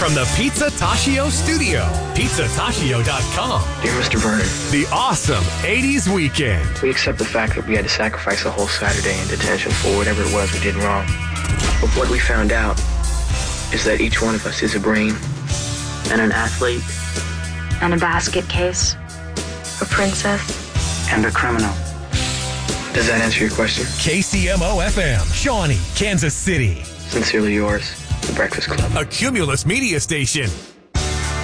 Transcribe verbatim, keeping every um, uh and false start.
from the Pizza Tashio studio. pizza tashio dot com. Dear Mister Vernon, The awesome eighties weekend. we accept the fact that we had to sacrifice a whole Saturday in detention for whatever it was we did wrong. But what we found out is that each one of us is a brain and an athlete And a basket case. A princess. and a criminal. Does that answer your question? K C M O F M, Shawnee, Kansas City. Sincerely yours, The Breakfast Club. A Cumulus media station.